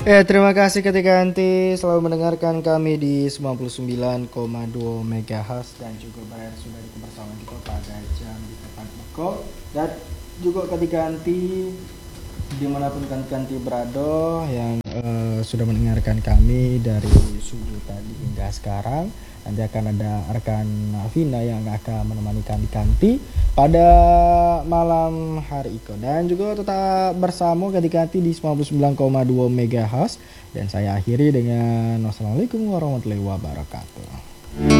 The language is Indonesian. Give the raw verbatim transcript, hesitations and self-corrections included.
Ya, terima kasih ketika nanti selalu mendengarkan kami di sembilan puluh sembilan koma dua megahertz dan juga berada sudah di kebersamaan kita pada jam di tepat pukul dan juga ketika nanti dimanapun kanti berada yang eh, sudah mendengarkan kami dari subuh tadi hingga sekarang, nanti akan ada rekan Vina yang akan menemani kami kanti pada malam hari itu dan juga tetap bersama ketika nanti di sembilan puluh sembilan koma dua megahertz dan saya akhiri dengan wassalamualaikum warahmatullahi wabarakatuh.